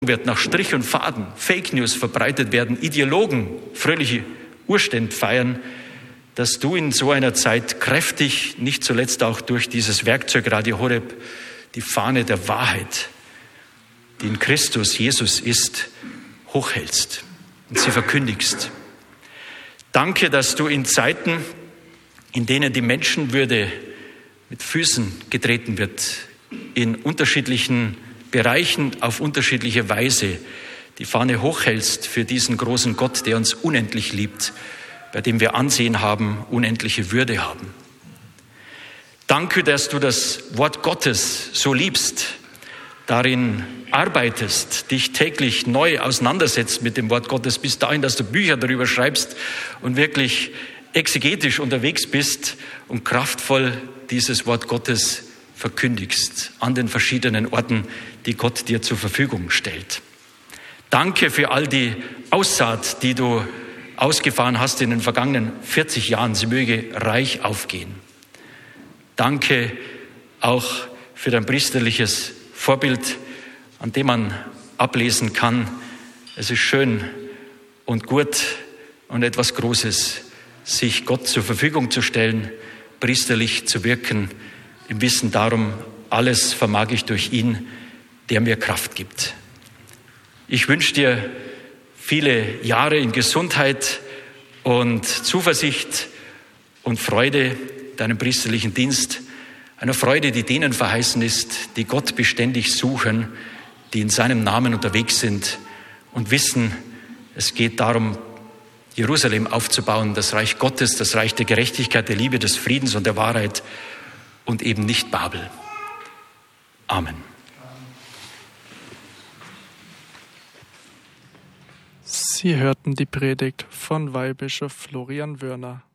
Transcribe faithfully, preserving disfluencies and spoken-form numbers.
wird nach Strich und Faden, Fake News verbreitet werden, Ideologen fröhliche Urstände feiern, dass du in so einer Zeit kräftig, nicht zuletzt auch durch dieses Werkzeug Radio Horeb, die Fahne der Wahrheit, die in Christus Jesus ist, hochhältst und sie verkündigst. Danke, dass du in Zeiten, in denen die Menschenwürde mit Füßen getreten wird, in unterschiedlichen Bereichen auf unterschiedliche Weise die Fahne hochhältst für diesen großen Gott, der uns unendlich liebt, bei dem wir Ansehen haben, unendliche Würde haben. Danke, dass du das Wort Gottes so liebst, darin arbeitest, dich täglich neu auseinandersetzt mit dem Wort Gottes, bis dahin, dass du Bücher darüber schreibst und wirklich exegetisch unterwegs bist und kraftvoll dieses Wort Gottes verkündigst an den verschiedenen Orten, die Gott dir zur Verfügung stellt. Danke für all die Aussaat, die du ausgefahren hast in den vergangenen vierzig Jahren. Sie möge reich aufgehen. Danke auch für dein priesterliches Vorbild, an dem man ablesen kann, es ist schön und gut und etwas Großes, sich Gott zur Verfügung zu stellen, priesterlich zu wirken, im Wissen darum, alles vermag ich durch ihn, der mir Kraft gibt. Ich wünsche dir viele Jahre in Gesundheit und Zuversicht und Freude deinem priesterlichen Dienst, einer Freude, die denen verheißen ist, die Gott beständig suchen, die in seinem Namen unterwegs sind und wissen, es geht darum, Jerusalem aufzubauen, das Reich Gottes, das Reich der Gerechtigkeit, der Liebe, des Friedens und der Wahrheit und eben nicht Babel. Amen. Sie hörten die Predigt von Weihbischof Florian Wörner.